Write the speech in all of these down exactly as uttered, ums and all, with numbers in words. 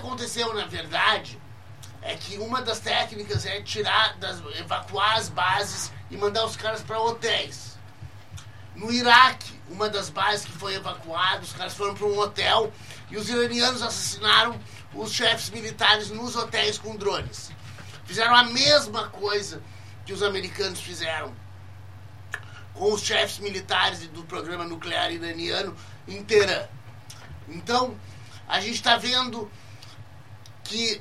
aconteceu, na verdade, é que uma das técnicas é tirar, das, evacuar as bases e mandar os caras para hotéis. No Iraque, uma das bases que foi evacuada, os caras foram para um hotel e os iranianos assassinaram os chefes militares nos hotéis com drones. Fizeram a mesma coisa que os americanos fizeram com os chefes militares do programa nuclear iraniano em Teherã. Então, a gente está vendo que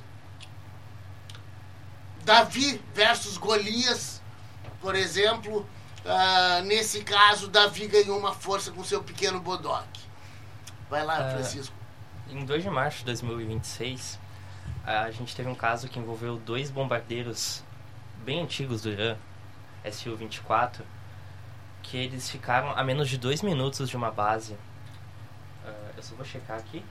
Davi versus Golias, por exemplo, uh, nesse caso, Davi ganhou uma força com seu pequeno bodoque. Vai lá, uh, Francisco. Em dois de março de dois mil e vinte e seis, a gente teve um caso que envolveu dois bombardeiros bem antigos do Irã, S U vinte e quatro, que eles ficaram a menos de dois minutos de uma base. Uh, eu só vou checar aqui.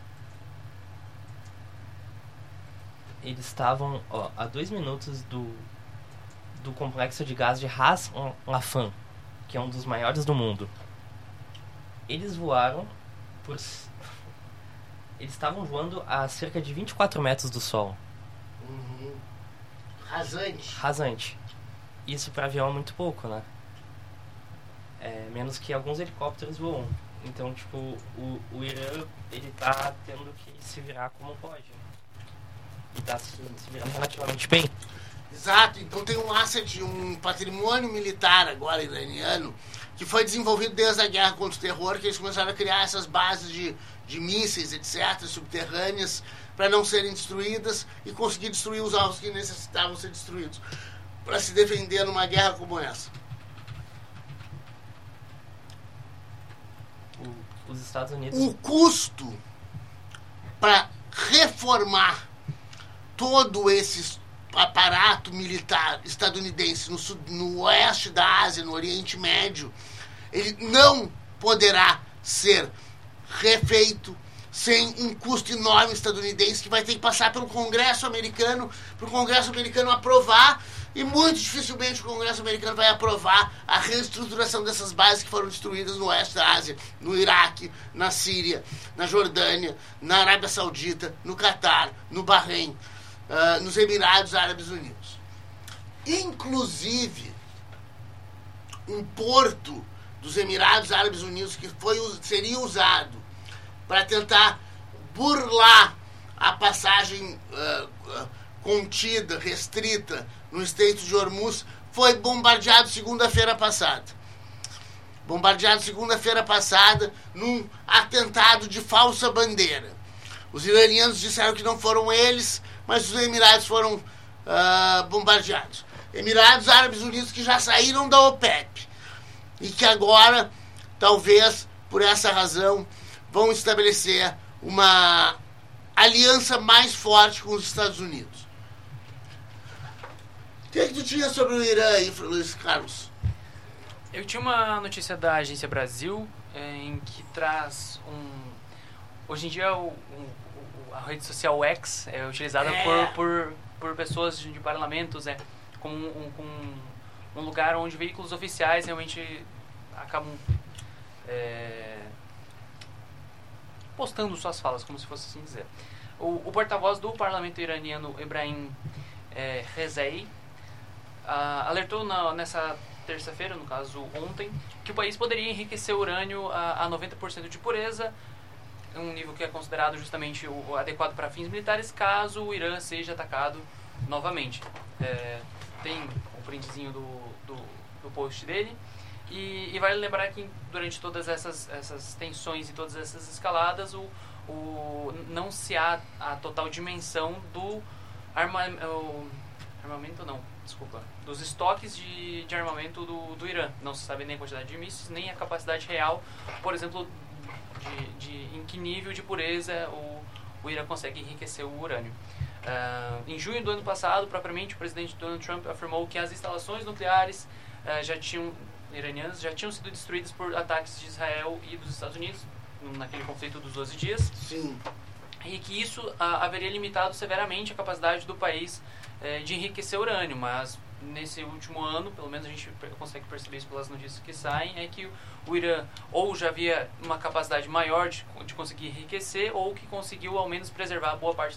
Eles estavam ó, a dois minutos do, do complexo de gás de Ras Laffan, que é um dos maiores do mundo. Eles voaram por... Eles estavam voando a cerca de vinte e quatro metros do Sol. Uhum. Rasante. Rasante. Isso para avião é muito pouco, né? É menos que alguns helicópteros voam. Então, tipo, o, o Irã, ele tá tendo que se virar como pode. E tá se, se virando relativamente bem. Exato. Então tem um asset, um patrimônio militar agora iraniano, que foi desenvolvido desde a guerra contra o terror, que eles começaram a criar essas bases de, de mísseis, etcétera, subterrâneas, para não serem destruídas e conseguir destruir os alvos que necessitavam ser destruídos, para se defender numa guerra como essa. O, os Estados Unidos... O custo para reformar todo esse aparato militar estadunidense no, sul, no oeste da Ásia, no Oriente Médio, ele não poderá ser refeito sem um custo enorme estadunidense que vai ter que passar pelo Congresso americano, para o Congresso americano aprovar, e muito dificilmente o Congresso americano vai aprovar a reestruturação dessas bases que foram destruídas no oeste da Ásia, no Iraque, na Síria, na Jordânia, na Arábia Saudita, no Catar, no Bahrein, Uh, nos Emirados Árabes Unidos. Inclusive, um porto dos Emirados Árabes Unidos que foi, seria usado para tentar burlar a passagem uh, uh, contida, restrita no Estreito de Hormuz, foi bombardeado segunda-feira passada. Bombardeado segunda-feira passada num atentado de falsa bandeira. Os iranianos disseram que não foram eles, mas os Emirados foram uh, bombardeados. Emirados Árabes Unidos que já saíram da OPEP e que agora, talvez por essa razão, vão estabelecer uma aliança mais forte com os Estados Unidos. O que é que tu tinha sobre o Irã aí, Luiz Carlos? Eu tinha uma notícia da Agência Brasil em que traz um... Hoje em dia o, um, a rede social X é utilizada é. Por, por, por pessoas de, de parlamentos, é, como um, um, um lugar onde veículos oficiais realmente acabam é, postando suas falas, como se fosse assim dizer. O, o porta-voz do parlamento iraniano, Ebrahim é, Rezei, a, alertou na, nessa terça-feira, no caso ontem, que o país poderia enriquecer urânio a, a noventa por cento de pureza, um nível que é considerado justamente o, o adequado para fins militares, caso o Irã seja atacado novamente. É, tem um printzinho do, do, do post dele, e, e vale lembrar que durante todas essas, essas tensões e todas essas escaladas, o, o, não se há a total dimensão do arma, o, armamento, não, desculpa, dos estoques de, de armamento do, do Irã. Não se sabe nem a quantidade de mísseis, nem a capacidade real, por exemplo, De, de, em que nível de pureza o, o Irã consegue enriquecer o urânio. Uh, em junho do ano passado, propriamente, o presidente Donald Trump afirmou que as instalações nucleares uh, já tinham, iranianas já tinham sido destruídas por ataques de Israel e dos Estados Unidos, naquele conflito dos doze dias. Sim. E que isso uh, haveria limitado severamente a capacidade do país uh, de enriquecer urânio, mas nesse último ano, pelo menos a gente consegue perceber isso pelas notícias que saem, é que o Irã ou já havia uma capacidade maior de, de conseguir enriquecer, ou que conseguiu ao menos preservar boa parte